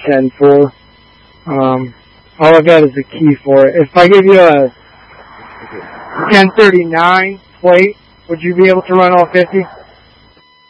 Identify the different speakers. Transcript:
Speaker 1: 10.4. All I've got is a key for it. If I give you a 1039 plate, would you be able to run all 50?